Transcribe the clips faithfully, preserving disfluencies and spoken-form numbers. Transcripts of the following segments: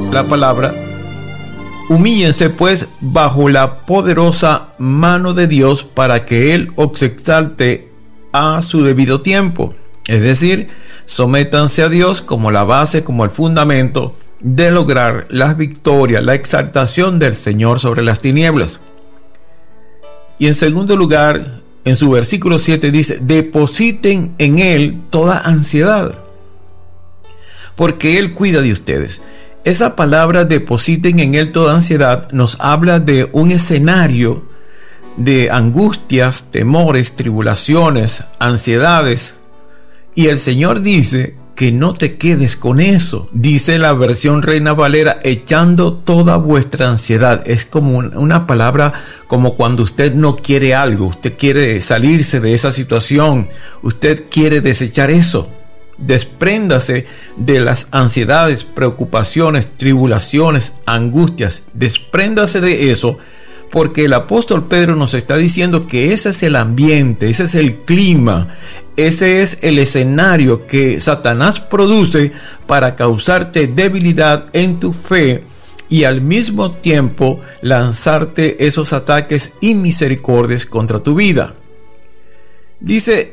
la palabra: humíllense pues bajo la poderosa mano de Dios para que Él os exalte a su debido tiempo. Es decir, sométanse a Dios como la base, como el fundamento de lograr la victoria, la exaltación del Señor sobre las tinieblas. Y en segundo lugar, en su versículo siete dice: depositen en Él toda ansiedad, porque Él cuida de ustedes. Esa palabra depositen en Él toda ansiedad nos habla de un escenario de angustias, temores, tribulaciones, ansiedades. Y el Señor dice que no te quedes con eso. Dice la versión Reina Valera: echando toda vuestra ansiedad. Es como una palabra como cuando usted no quiere algo, usted quiere salirse de esa situación, usted quiere desechar eso. Despréndase de las ansiedades, preocupaciones, tribulaciones, angustias. Despréndase de eso, porque el apóstol Pedro nos está diciendo que ese es el ambiente, ese es el clima, ese es el escenario que Satanás produce para causarte debilidad en tu fe y al mismo tiempo lanzarte esos ataques inmisericordias contra tu vida. Dice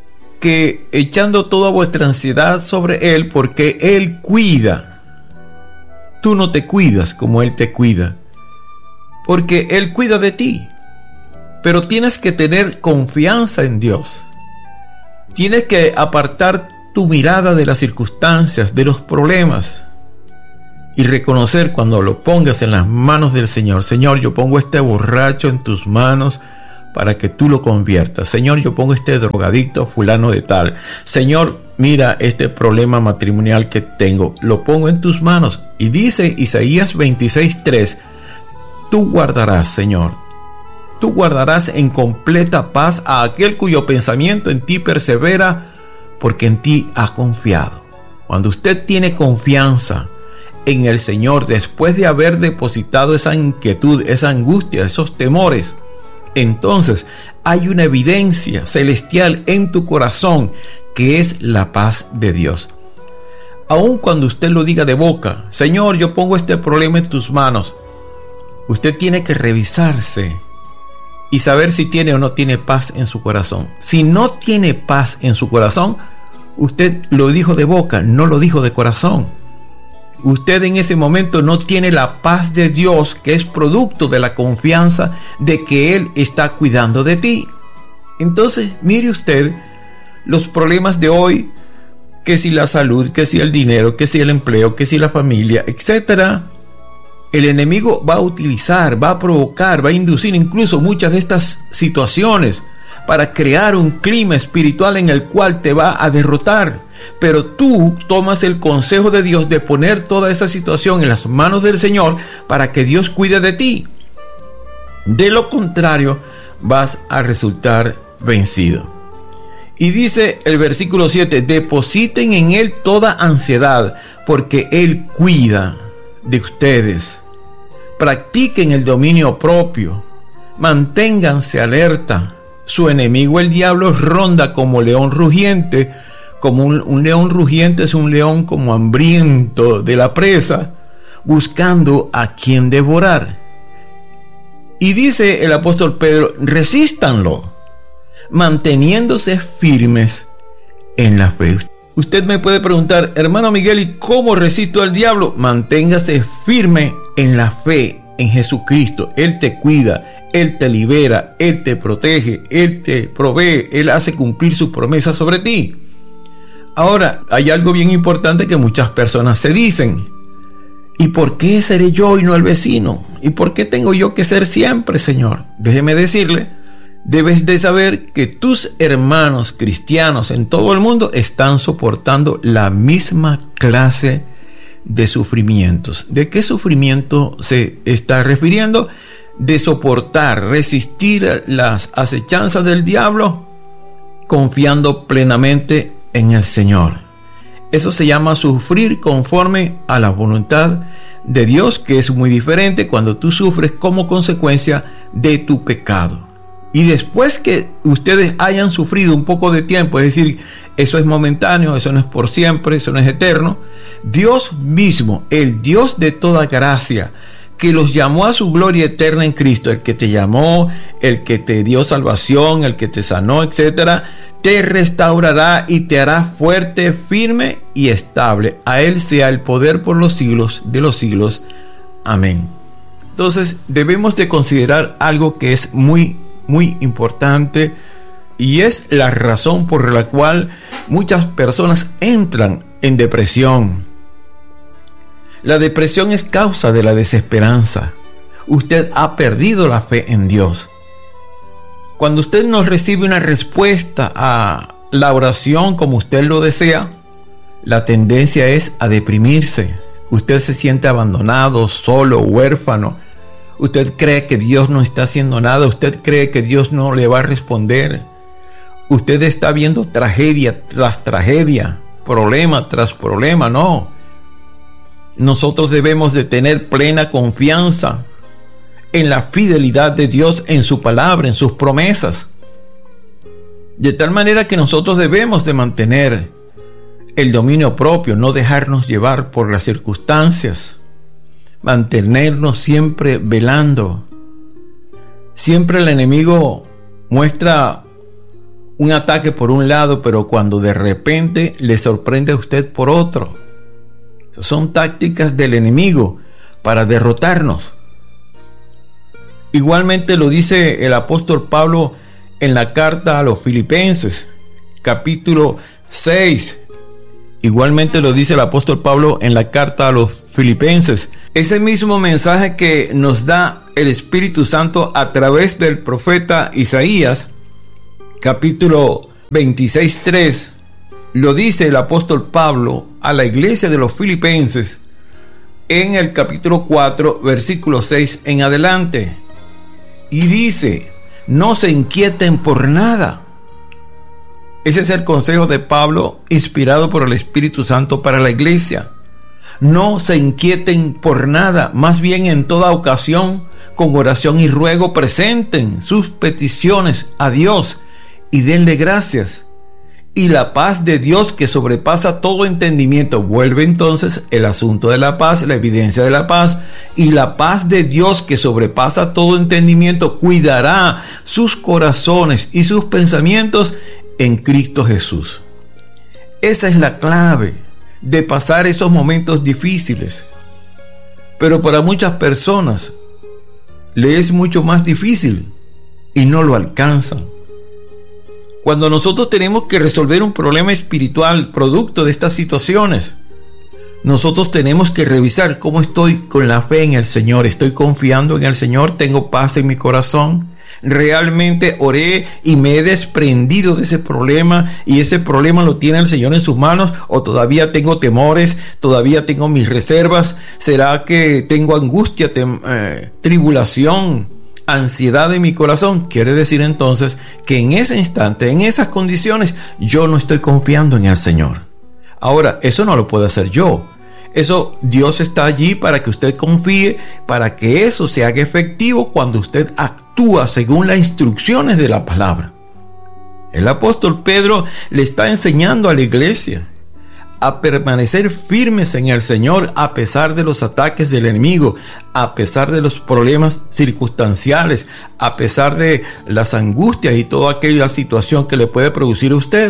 que echando toda vuestra ansiedad sobre Él, porque Él cuida. Tú no te cuidas como Él te cuida, porque Él cuida de ti. Pero tienes que tener confianza en Dios. Tienes que apartar tu mirada de las circunstancias, de los problemas, y reconocer cuando lo pongas en las manos del Señor: Señor, yo pongo este borracho en tus manos para que tú lo conviertas. Señor, yo pongo este drogadicto fulano de tal. Señor, mira este problema matrimonial que tengo, lo pongo en tus manos. Y dice Isaías veintiséis tres: tú guardarás, Señor, tú guardarás en completa paz a aquel cuyo pensamiento en ti persevera, porque en ti ha confiado. Cuando usted tiene confianza en el Señor, después de haber depositado esa inquietud, esa angustia, esos temores, entonces hay una evidencia celestial en tu corazón, que es la paz de Dios. Aun cuando usted lo diga de boca: Señor, yo pongo este problema en tus manos, usted tiene que revisarse y saber si tiene o no tiene paz en su corazón. Si no tiene paz en su corazón, usted lo dijo de boca, no lo dijo de corazón. Usted en ese momento no tiene la paz de Dios, que es producto de la confianza de que Él está cuidando de ti. Entonces, mire usted los problemas de hoy, que si la salud, que si el dinero, que si el empleo, que si la familia, etcétera. El enemigo va a utilizar, va a provocar, va a inducir incluso muchas de estas situaciones para crear un clima espiritual en el cual te va a derrotar. Pero tú tomas el consejo de Dios de poner toda esa situación en las manos del Señor para que Dios cuide de ti. De lo contrario, vas a resultar vencido. Y dice el versículo siete: depositen en Él toda ansiedad, porque Él cuida de ustedes. Practiquen el dominio propio, manténganse alerta. Su enemigo, el diablo, ronda como león rugiente. Como un, un león rugiente es un león como hambriento de la presa, buscando a quien devorar. Y dice el apóstol Pedro: resístanlo, manteniéndose firmes en la fe. Usted me puede preguntar: hermano Miguel, ¿y cómo resisto al diablo? Manténgase firme en la fe en Jesucristo. Él te cuida, Él te libera, Él te protege, Él te provee, Él hace cumplir sus promesas sobre ti. Ahora, hay algo bien importante que muchas personas se dicen: ¿y por qué seré yo y no el vecino? ¿Y por qué tengo yo que ser siempre, Señor? Déjeme decirle, debes de saber que tus hermanos cristianos en todo el mundo están soportando la misma clase de sufrimientos. ¿De qué sufrimiento se está refiriendo? De soportar, resistir las acechanzas del diablo, confiando plenamente en el Señor. Eso se llama sufrir conforme a la voluntad de Dios, que es muy diferente cuando tú sufres como consecuencia de tu pecado. Y después que ustedes hayan sufrido un poco de tiempo, es decir, eso es momentáneo, eso no es por siempre, eso no es eterno, Dios mismo, el Dios de toda gracia, que los llamó a su gloria eterna en Cristo, el que te llamó, el que te dio salvación, el que te sanó, etcétera, te restaurará y te hará fuerte, firme y estable. A Él sea el poder por los siglos de los siglos. Amén. Entonces debemos de considerar algo que es muy, muy importante, y es la razón por la cual muchas personas entran en depresión. La depresión es causa de la desesperanza. Usted ha perdido la fe en Dios. Cuando usted no recibe una respuesta a la oración como usted lo desea, la tendencia es a deprimirse. Usted se siente abandonado, solo, huérfano. Usted cree que Dios no está haciendo nada. Usted cree que Dios no le va a responder. Usted está viendo tragedia tras tragedia, problema tras problema. No. Nosotros debemos de tener plena confianza en la fidelidad de Dios, en su palabra, en sus promesas. De tal manera que nosotros debemos de mantener el dominio propio, no dejarnos llevar por las circunstancias, mantenernos siempre velando. Siempre el enemigo muestra un ataque por un lado, pero cuando de repente le sorprende a usted por otro. Son tácticas del enemigo para derrotarnos. Igualmente lo dice el apóstol Pablo en la carta a los Filipenses, capítulo seis. Igualmente lo dice el apóstol Pablo en la carta a los Filipenses. Ese mismo mensaje que nos da el Espíritu Santo a través del profeta Isaías, capítulo veintiséis, tres. Lo dice el apóstol Pablo a la iglesia de los Filipenses en el capítulo cuatro, versículo seis en adelante. Y dice: no se inquieten por nada. Ese es el consejo de Pablo, inspirado por el Espíritu Santo para la iglesia. No se inquieten por nada, más bien en toda ocasión, con oración y ruego, presenten sus peticiones a Dios y denle gracias. Y la paz de Dios, que sobrepasa todo entendimiento. Vuelve entonces el asunto de la paz, la evidencia de la paz. Y la paz de Dios, que sobrepasa todo entendimiento, cuidará sus corazones y sus pensamientos en Cristo Jesús. Esa es la clave de pasar esos momentos difíciles. Pero para muchas personas le es mucho más difícil y no lo alcanzan. Cuando nosotros tenemos que resolver un problema espiritual producto de estas situaciones, nosotros tenemos que revisar cómo estoy con la fe en el Señor. ¿Estoy confiando en el Señor? ¿Tengo paz en mi corazón? ¿Realmente oré y me he desprendido de ese problema y ese problema lo tiene el Señor en sus manos? ¿O todavía tengo temores? ¿Todavía tengo mis reservas? ¿Será que tengo angustia, tem- eh, tribulación, ansiedad en mi corazón? Quiere decir entonces que en ese instante, en esas condiciones, yo no estoy confiando en el Señor. Ahora, eso no lo puedo hacer yo. Eso, Dios está allí para que usted confíe, para que eso se haga efectivo cuando usted actúa según las instrucciones de la palabra. El apóstol Pedro le está enseñando a la iglesia a permanecer firmes en el Señor a pesar de los ataques del enemigo, a pesar de los problemas circunstanciales, a pesar de las angustias y toda aquella situación que le puede producir a usted.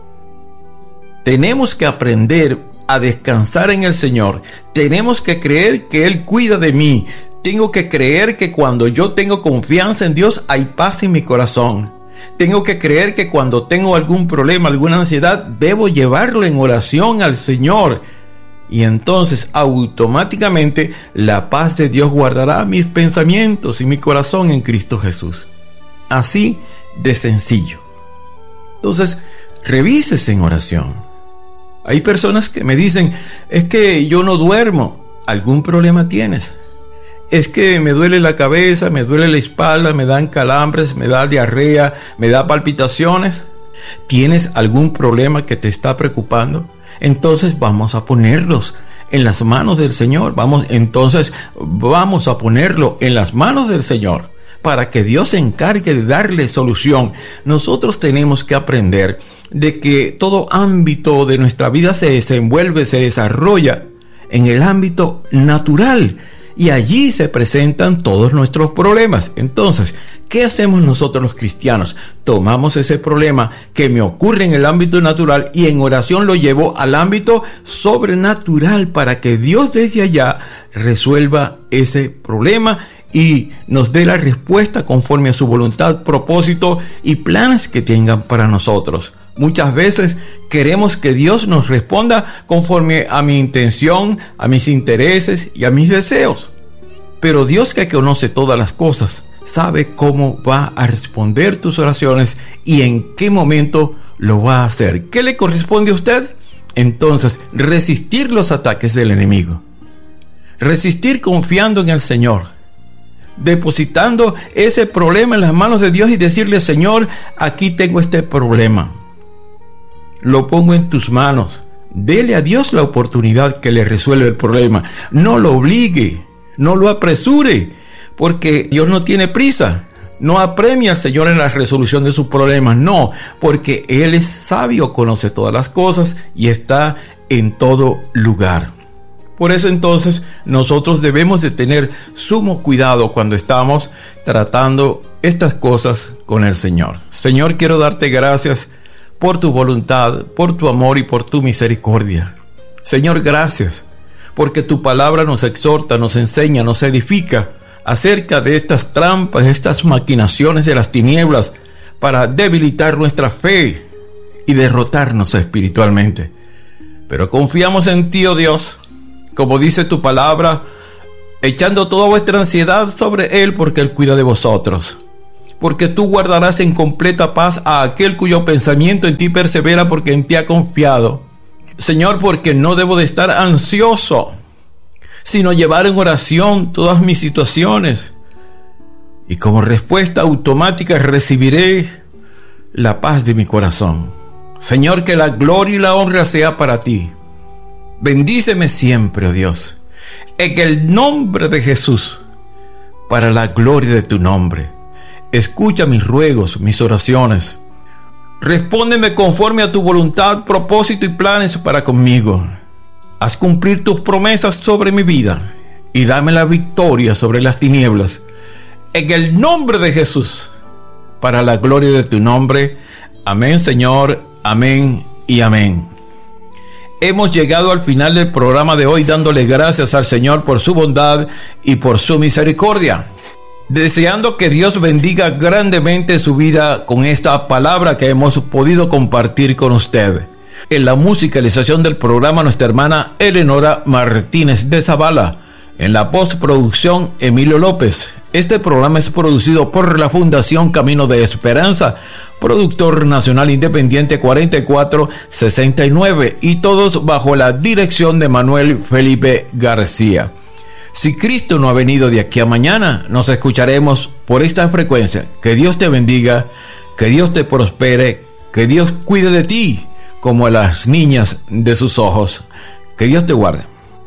Tenemos que aprender a descansar en el Señor. Tenemos que creer que Él cuida de mí. Tengo que creer que cuando yo tengo confianza en Dios hay paz en mi corazón. Tengo que creer que cuando tengo algún problema, alguna ansiedad, debo llevarlo en oración al Señor. Y entonces automáticamente la paz de Dios guardará mis pensamientos y mi corazón en Cristo Jesús. Así de sencillo. Entonces, revísese en oración. Hay personas que me dicen: es que yo no duermo. ¿Algún problema tienes? Es que me duele la cabeza, me duele la espalda, me dan calambres, me da diarrea, me da palpitaciones. ¿Tienes algún problema que te está preocupando? Entonces vamos a ponerlos en las manos del Señor. Vamos, entonces vamos a ponerlo en las manos del Señor. para que Dios se encargue de darle solución. Nosotros tenemos que aprender de que todo ámbito de nuestra vida se desenvuelve, se desarrolla en el ámbito natural. Y allí se presentan todos nuestros problemas. Entonces, ¿qué hacemos nosotros los cristianos? Tomamos ese problema que me ocurre en el ámbito natural y en oración lo llevo al ámbito sobrenatural para que Dios desde allá resuelva ese problema y nos dé la respuesta conforme a su voluntad, propósito y planes que tengan para nosotros. Muchas veces queremos que Dios nos responda conforme a mi intención, a mis intereses y a mis deseos. Pero Dios, que conoce todas las cosas, sabe cómo va a responder tus oraciones y en qué momento lo va a hacer. ¿Qué le corresponde a usted? Entonces, resistir los ataques del enemigo. Resistir confiando en el Señor. Depositando ese problema en las manos de Dios y decirle: Señor, aquí tengo este problema. Lo pongo en tus manos. Dele a Dios la oportunidad que le resuelva el problema. No lo obligue, no lo apresure, porque Dios no tiene prisa. No apremia al Señor en la resolución de sus problemas, no, porque Él es sabio, conoce todas las cosas y está en todo lugar. Por eso entonces nosotros debemos de tener sumo cuidado cuando estamos tratando estas cosas con el Señor. Señor, quiero darte gracias por tu voluntad, por tu amor y por tu misericordia. Señor, gracias, porque tu palabra nos exhorta, nos enseña, nos edifica acerca de estas trampas, estas maquinaciones de las tinieblas para debilitar nuestra fe y derrotarnos espiritualmente. Pero confiamos en ti, oh Dios, como dice tu palabra, echando toda vuestra ansiedad sobre Él, porque Él cuida de vosotros. Porque tú guardarás en completa paz a aquel cuyo pensamiento en ti persevera, porque en ti ha confiado. Señor, porque no debo de estar ansioso, sino llevar en oración todas mis situaciones. Y como respuesta automática recibiré la paz de mi corazón. Señor, que la gloria y la honra sea para ti. Bendíceme siempre, oh Dios, en el nombre de Jesús, para la gloria de tu nombre. Escucha mis ruegos, mis oraciones. Respóndeme conforme a tu voluntad, propósito y planes para conmigo. Haz cumplir tus promesas sobre mi vida y dame la victoria sobre las tinieblas. En el nombre de Jesús, para la gloria de tu nombre. Amén, Señor. Amén y amén. Hemos llegado al final del programa de hoy, dándole gracias al Señor por su bondad y por su misericordia. Deseando que Dios bendiga grandemente su vida con esta palabra que hemos podido compartir con usted. En la musicalización del programa, nuestra hermana Eleonora Martínez de Zavala. En la postproducción, Emilio López. Este programa es producido por la Fundación Camino de Esperanza, productor nacional independiente cuarenta y cuatro sesenta y nueve, y todos bajo la dirección de Manuel Felipe García. Si Cristo no ha venido de aquí a mañana, nos escucharemos por esta frecuencia. Que Dios te bendiga, que Dios te prospere, que Dios cuide de ti como a las niñas de sus ojos. Que Dios te guarde.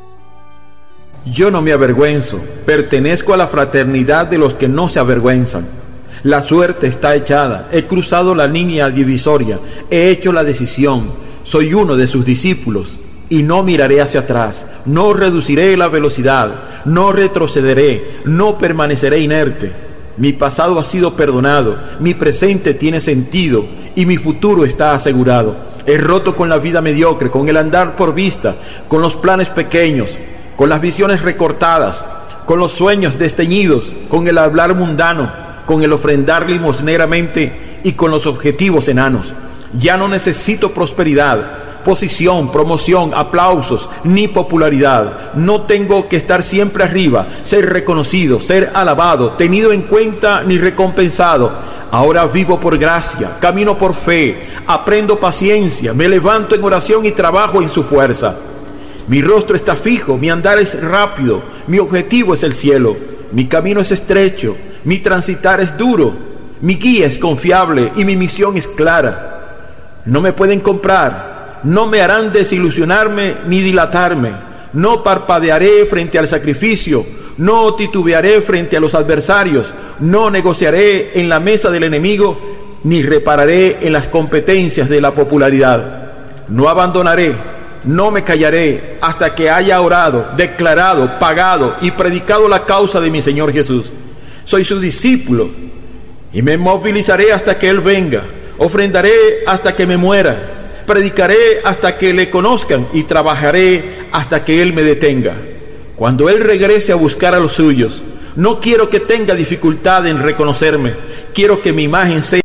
Yo no me avergüenzo, pertenezco a la fraternidad de los que no se avergüenzan. La suerte está echada, he cruzado la línea divisoria, he hecho la decisión, soy uno de sus discípulos. Y no miraré hacia atrás, no reduciré la velocidad, no retrocederé, no permaneceré inerte. Mi pasado ha sido perdonado, mi presente tiene sentido y mi futuro está asegurado. He roto con la vida mediocre, con el andar por vista, con los planes pequeños, con las visiones recortadas, con los sueños desteñidos, con el hablar mundano, con el ofrendar limosneramente y con los objetivos enanos. Ya no necesito prosperidad, posición, promoción, aplausos, ni popularidad. No tengo que estar siempre arriba, ser reconocido, ser alabado, tenido en cuenta ni recompensado. Ahora vivo por gracia, camino por fe, aprendo paciencia, me levanto en oración y trabajo en su fuerza. Mi rostro está fijo, mi andar es rápido, mi objetivo es el cielo, mi camino es estrecho, mi transitar es duro, mi guía es confiable y mi misión es clara. No me pueden comprar, no me harán desilusionarme ni dilatarme. No parpadearé frente al sacrificio, no titubearé frente a los adversarios, no negociaré en la mesa del enemigo, ni repararé en las competencias de la popularidad. No abandonaré, no me callaré hasta que haya orado, declarado, pagado y predicado la causa de mi Señor Jesús. Soy su discípulo y me movilizaré hasta que Él venga. Ofrendaré hasta que me muera. Predicaré hasta que le conozcan y trabajaré hasta que Él me detenga. Cuando Él regrese a buscar a los suyos, no quiero que tenga dificultad en reconocerme. Quiero que mi imagen sea